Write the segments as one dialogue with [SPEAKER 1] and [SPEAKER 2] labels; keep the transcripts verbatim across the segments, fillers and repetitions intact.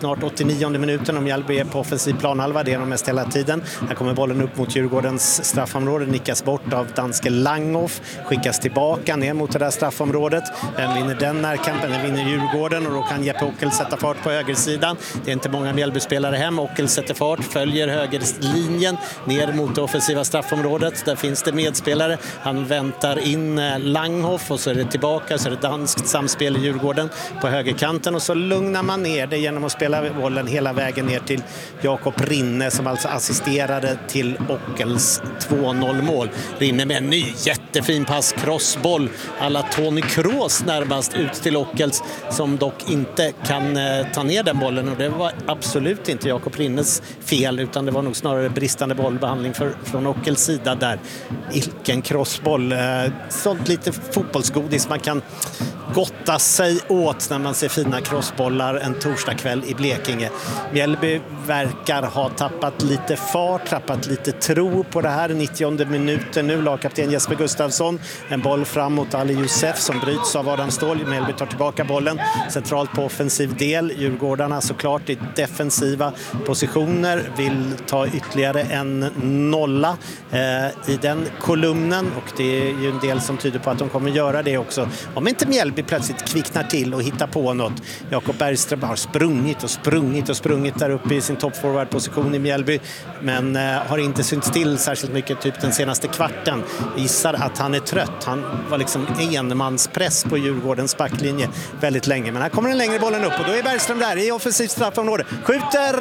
[SPEAKER 1] snart åttionionde minuten om Mjällby är på offensiv planhalva. Det är de mest hela tiden. Här kommer bollen upp mot Djurgårdens straffområde. Nickas bort av danske Langhoff. Skickas tillbaka ner mot det där straffområdet. Vem vinner den närkampen? Den vinner Djurgården och då kan Jeppe Ockel sätta fart på högersidan. Det är inte många Mjällby-spelare hem. Ockel sätter fart, följer högerlinjen ner mot det offensiva straffområdet. Där finns det medspelare. Han väntar in Langhoff och så är det tillbaka. Så är det danskt samspel i Djurgården på högerkanten och så lugnar man ner det genom att spela bollen hela vägen ner till Jakob Rinne som alltså assisterade till Ockels två noll-mål. Rinne med en ny jättefin pass, crossboll alla Toni Kroos närmast ut till Ockels som dock inte kan eh, ta ner den bollen och det var absolut inte Jakob Rinnes fel utan det var nog snarare bristande bollbehandling för, från Ockels sida där. Ilken crossboll, eh, sånt lite fotbollsgodis man kan gotta sig åt när man ser fina crossbollar en torsdagkväll i Blekinge. Mjällby verkar ha tappat lite fart, tappat lite tro på det här. nittionde minuten nu, lagkapten Jesper Gustafsson. En boll fram mot Ali Youssef som bryts av Adam Ståhl. Mjällby tar tillbaka bollen centralt på offensiv del. Djurgårdarna såklart i defensiva positioner vill ta ytterligare en nolla eh, i den kolumnen och det är ju en del som tyder på att de kommer göra det också. Om inte Mjällby plötsligt kvicknar till och hittar på något. Jakob Bergström har sprungit och sprungit och sprungit där uppe i sin toppforwardposition i Mjällby men eh, har inte synts till särskilt mycket typ den senaste kvarten. Gissar att han är trött. Han var liksom enmanspress på Djurgårdens backlinje väldigt länge. Men här kommer den längre bollen upp och då är Bergström där i offensivt straffområde. Skjuter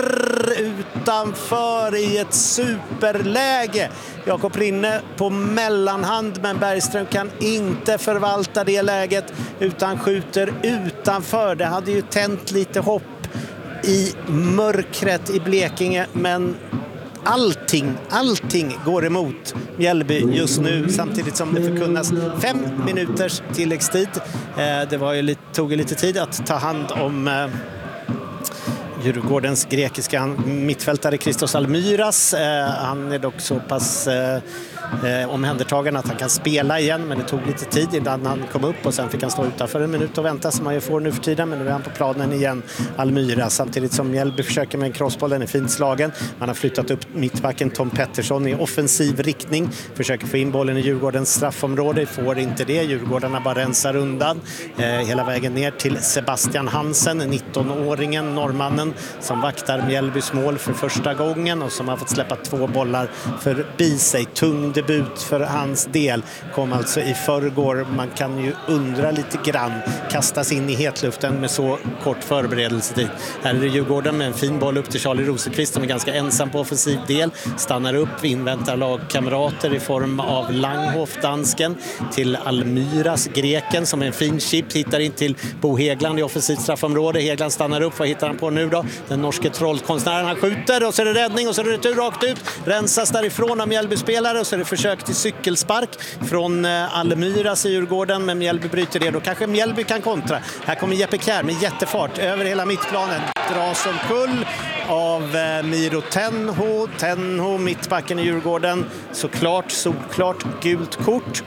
[SPEAKER 1] utanför i ett superläge. Jakob Rinne på mellanhand men Bergström kan inte förvalta det läget utan skjuter utanför. Det hade ju tänt lite hopp i mörkret i Blekinge men allting, allting går emot Mjällby just nu samtidigt som det förkunnas fem minuters tilläggstid. Det var ju lite, tog ju lite tid att ta hand om Djurgårdens grekiska mittfältare Christos Almyras. Eh, han är dock så pass eh, eh, omhändertagen att han kan spela igen men det tog lite tid innan han kom upp och sen fick han stå utanför en minut och vänta som man ju får nu för tiden men nu är han på planen igen Almyras samtidigt som Mjällby försöker med en crossboll, den är fint slagen. Man har flyttat upp mittbacken Tom Pettersson i offensiv riktning, försöker få in bollen i Djurgårdens straffområde, får inte det. Djurgårdarna bara rensar undan eh, hela vägen ner till Sebastian Hansen, nittonåringen, norrmannen som vaktar Mjällbys mål för första gången och som har fått släppa två bollar förbi sig. Tung debut för hans del. Kom alltså i förrgår. Man kan ju undra lite grann. Kastas in i hetluften med så kort förberedelsetid. Här är det Djurgården med en fin boll upp till Charlie Rosenqvist som är ganska ensam på offensiv del. Stannar upp, inväntar lagkamrater i form av Langhoff, dansken, till Almyras, greken som är en fin chip. Hittar in till Bo Hegland i offensivt straffområde. Hegland stannar upp. Vad hittar han på nu då? Den norske trollkonstnären, han skjuter och så är det räddning och så är det retur rakt ut. Rensas därifrån av Mjällby-spelare och så är det försök till cykelspark från Almyras i Djurgården men Mjällby bryter det. Då kanske Mjällby kan kontra. Här kommer Jeppe Kjær med jättefart över hela mittplanen. Dras omkull av Miro Tenho. Tenho, mittbacken i Djurgården. Såklart, solklart, gult kort.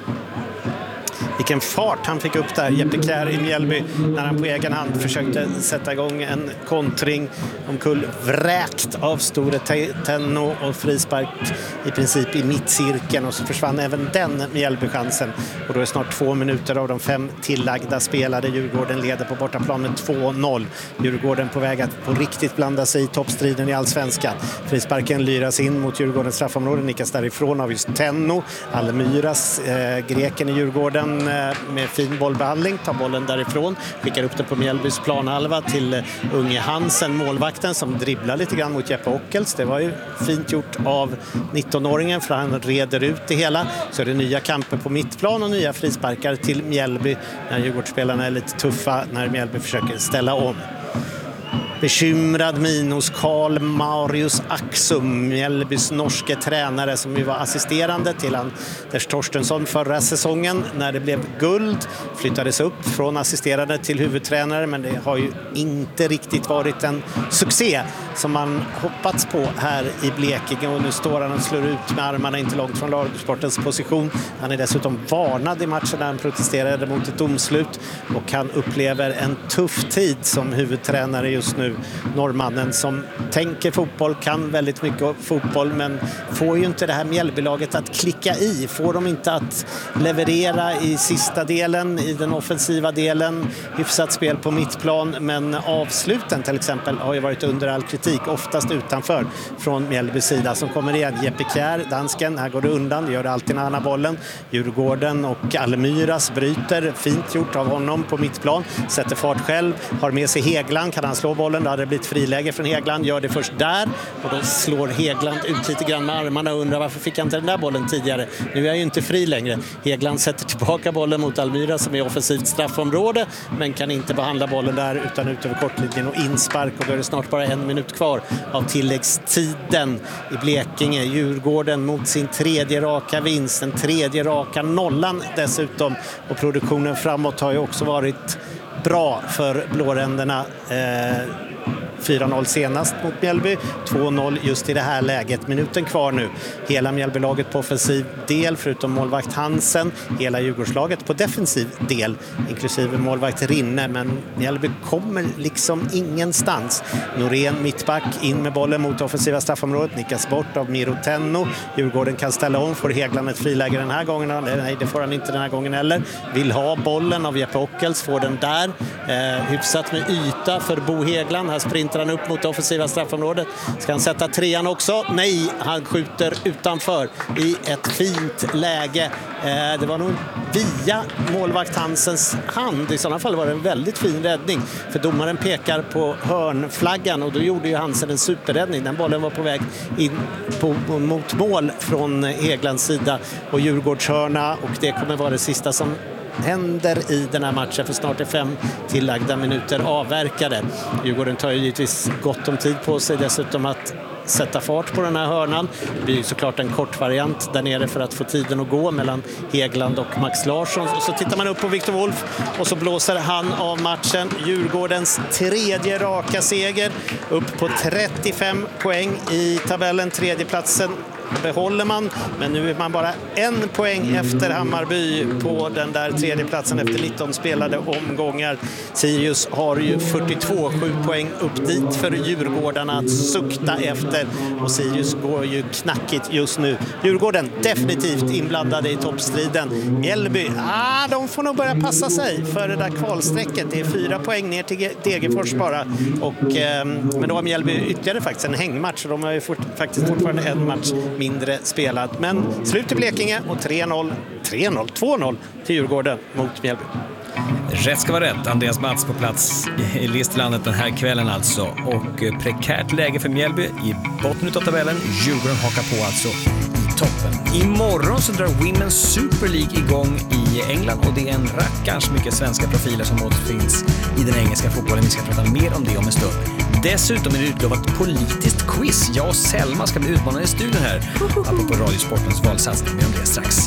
[SPEAKER 1] Vilken fart han fick upp där, Jeppe Kjær i Mjällby, när han på egen hand försökte sätta igång en kontring omkull vräkt av Store Tenno och frispark i princip i mittcirkeln och så försvann även den Mjällby-chansen och då är snart två minuter av de fem tillagda spelade. Djurgården leder på bortaplan med två noll. Djurgården på väg att på riktigt blanda sig i toppstriden i Allsvenskan. Frisparken lyras in mot Djurgårdens straffområde, nickas därifrån av just Tenno. Almyras, eh, greken i Djurgården med fin bollbehandling, tar bollen därifrån, skickar upp den på Mjällbys planhalva till unge Hansen, målvakten som dribblar lite grann mot Jeppe Ockels. Det var ju fint gjort av nittonåringen för han reder ut det hela. Så är det nya kamper på mittplan och nya frisparkar till Mjällby när Djurgårdsspelarna är lite tuffa när Mjällby försöker ställa om. Bekymrad min hos Karl Marius Axum, Mjällbys norske tränare som ju var assisterande till Anders Torstensson förra säsongen när det blev guld. Flyttades upp från assisterande till huvudtränare men det har ju inte riktigt varit en succé som man hoppats på här i Blekinge och nu står han och slår ut med armarna inte långt från lagsportens position. Han är dessutom varnad i matchen när han protesterade mot ett domslut och han upplever en tuff tid som huvudtränare just nu nu. Norrmannen som tänker fotboll, kan väldigt mycket fotboll, men får ju inte det här Mjällbylaget att klicka i. Får de inte att leverera i sista delen, i den offensiva delen. Hyfsat spel på mittplan, men avsluten till exempel har ju varit under all kritik, oftast utanför från Mjällbys sida. Som kommer igen, Jeppe Kjær, dansken, här går det undan, gör det alltid när han har bollen. Djurgården och Almiras bryter, fint gjort av honom på mittplan, sätter fart själv, har med sig Hegland, kan han slå bollen, då hade det blivit friläge från Hegland, gör det först där och då slår Hegland ut lite grann med armarna och undrar varför fick han inte den där bollen tidigare. Nu är jag ju inte fri längre. Hegland sätter tillbaka bollen mot Almira som är offensivt straffområde, men kan inte behandla bollen där utan ut över kortlinjen och inspark, och då är det snart bara en minut kvar av tilläggstiden i Blekinge. Djurgården mot sin tredje raka vinst, den tredje raka nollan dessutom, och produktionen framåt har ju också varit bra för blåränderna. Eh, fyra noll senast mot Mjällby, två noll just i det här läget. Minuten kvar nu. Hela Mjällbylaget på offensiv del, förutom målvakt Hansen. Hela Djurgårdslaget på defensiv del, inklusive målvakt Rinne. Men Mjällby kommer liksom ingenstans. Norén mittback, in med bollen mot offensiva straffområdet. Nickas bort av Miro Tenno. Djurgården kan ställa om, får Hegland ett friläge den här gången. Nej, det får han inte den här gången heller. Vill ha bollen av Jeppe Ockels, får den där. Eh, hyfsat med yta för Bo Hegland. Här sprintar han upp mot det offensiva straffområdet. Ska han sätta trean också? Nej, han skjuter utanför i ett fint läge. Eh, det var nog via målvakt Hansens hand. I sådana fall var det en väldigt fin räddning. För domaren pekar på hörnflaggan och då gjorde ju Hansen en superräddning. Den bollen var på väg in på, mot mål från Heglands sida och Djurgårdshörna, och det kommer vara det sista som händer i den här matchen, för snart är fem tillagda minuter avverkade. Djurgården tar ju givetvis gott om tid på sig dessutom att sätta fart på den här hörnan. Det blir ju såklart en kort variant där nere för att få tiden att gå mellan Hegland och Max Larsson. Och så tittar man upp på Victor Wolf och så blåser han av matchen. Djurgårdens tredje raka seger, upp på trettiofem poäng i tabellen. Tredjeplatsen behåller man, men nu är man bara en poäng efter Hammarby på den där tredje platsen efter nitton spelade omgångar. Sirius har ju fyrtiotvå, sju poäng upp dit för Djurgårdarna att sukta efter, och Sirius går ju knackigt just nu. Djurgården definitivt inblandade i toppstriden. Mjällby, ah, de får nog börja passa sig för det där kvalsträcket. Det är fyra poäng ner till Degerfors bara, och, eh, men då har Mjällby ytterligare faktiskt en hängmatch, de har ju fort, faktiskt fortfarande en match mindre spelad. Men slut i Blekinge och tre noll, tre noll, två noll till Djurgården mot Mjällby.
[SPEAKER 2] Rätt ska vara rätt. Andreas Mats på plats i Listlandet den här kvällen alltså. Och prekärt läge för Mjällby i botten av tabellen. Djurgården hakar på alltså i toppen. Imorgon så drar Women's Super League igång i England, och det är en rackarns mycket svenska profiler som återfinns i den engelska fotbollen. Vi ska prata mer om det om en stund. Dessutom är det utlovat politiskt quiz. Jag och Selma ska bli utmanade i studion här. Apropå Radiosportens valsatsning, med om det strax.